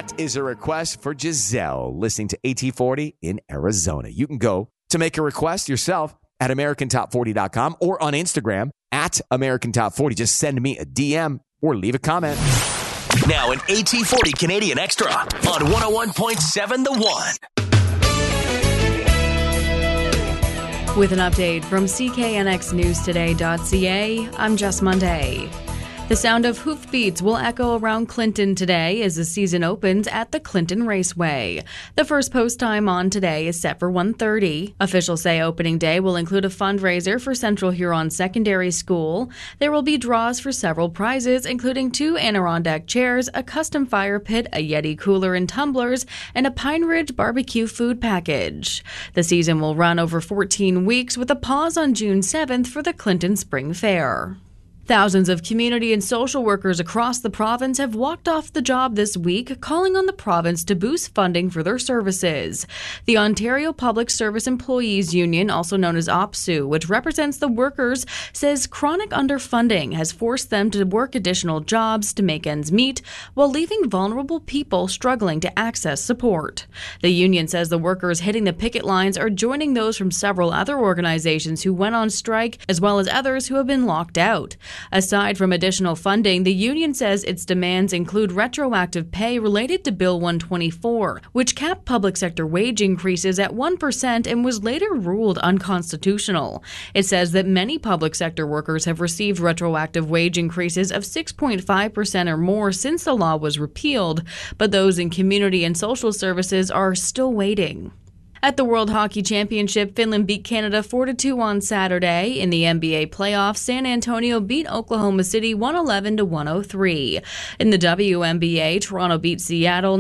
That is a request for Giselle listening to AT40 in Arizona. You can go to make a request yourself at AmericanTop40.com or on Instagram at AmericanTop40. Just send me a DM or leave a comment. Now an AT40 Canadian Extra on 101.7 The One. With an update from CKNXNewsToday.ca, I'm Jess Monday. The sound of hoofbeats will echo around Clinton today as the season opens at the Clinton Raceway. The first post time on today is set for 1:30. Officials say opening day will include a fundraiser for Central Huron Secondary School. There will be draws for several prizes, including 2 Adirondack chairs, a custom fire pit, a Yeti cooler and tumblers, and a Pine Ridge barbecue food package. The season will run over 14 weeks with a pause on June 7th for the Clinton Spring Fair. Thousands of community and social workers across the province have walked off the job this week, calling on the province to boost funding for their services. The Ontario Public Service Employees Union, also known as OPSEU, which represents the workers, says chronic underfunding has forced them to work additional jobs to make ends meet, while leaving vulnerable people struggling to access support. The union says the workers hitting the picket lines are joining those from several other organizations who went on strike, as well as others who have been locked out. Aside from additional funding, the union says its demands include retroactive pay related to Bill 124, which capped public sector wage increases at 1% and was later ruled unconstitutional. It says that many public sector workers have received retroactive wage increases of 6.5% or more since the law was repealed, but those in community and social services are still waiting. At the World Hockey Championship, Finland beat Canada 4-2 on Saturday. In the NBA playoffs, San Antonio beat Oklahoma City 111-103. In the WNBA, Toronto beat Seattle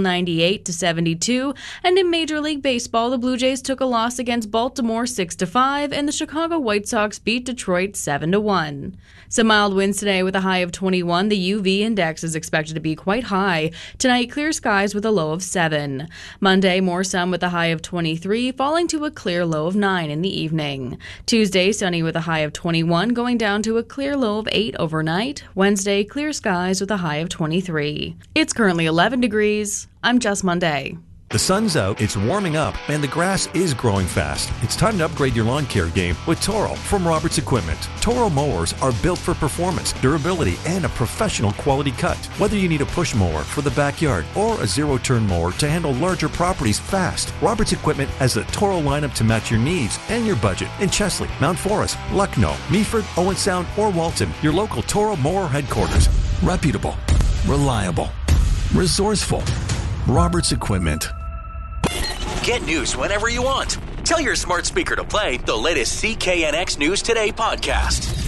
98-72. And in Major League Baseball, the Blue Jays took a loss against Baltimore 6-5, and the Chicago White Sox beat Detroit 7-1. Some mild winds today with a high of 21. The UV index is expected to be quite high. Tonight, clear skies with a low of 7. Monday, more sun with a high of 23. Falling to a clear low of 9 in the evening. Tuesday, sunny with a high of 21, going down to a clear low of 8 overnight. Wednesday, clear skies with a high of 23. It's currently 11 degrees. I'm Jess Monday. The sun's out, it's warming up, and the grass is growing fast. It's time to upgrade your lawn care game with Toro from Roberts Equipment. Toro mowers are built for performance, durability, and a professional quality cut. Whether you need a push mower for the backyard or a zero-turn mower to handle larger properties fast, Roberts Equipment has the Toro lineup to match your needs and your budget in Chesley, Mount Forest, Lucknow, Meaford, Owen Sound, or Walton. Your local Toro mower headquarters. Reputable, reliable, resourceful. Roberts Equipment. Get news whenever you want. Tell your smart speaker to play the latest CKNX News Today podcast.